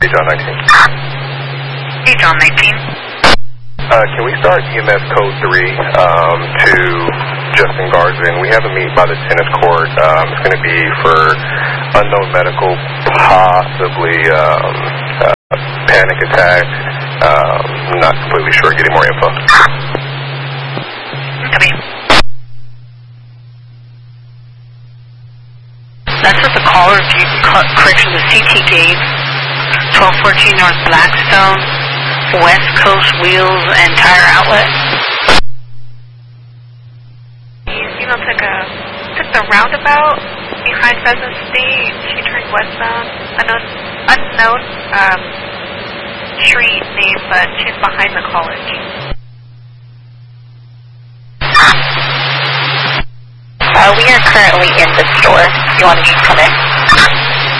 Hey, John 19. Hey, John 19. Can we start EMS code 3 to Justin Garzin? We have a meet by the tennis court. It's going to be for unknown medical, possibly panic attack. Not completely sure. Getting more info. Copy. That's what the caller correction, the CT gave. 1214 North Blackstone, West Coast Wheels and Tire Outlet. You know, took the roundabout behind Pheasant State. She turned westbound. Unknown street name, but she's behind the college. We are currently in the store. You want to just come in?